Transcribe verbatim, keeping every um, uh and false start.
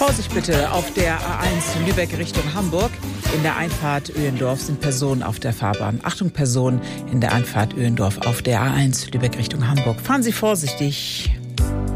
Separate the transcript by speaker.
Speaker 1: Vorsicht bitte auf der A eins Lübeck Richtung Hamburg. In der Einfahrt Öhendorf sind Personen auf der Fahrbahn. Achtung, Personen in der Einfahrt Öhendorf auf der A eins Lübeck Richtung Hamburg. Fahren Sie vorsichtig.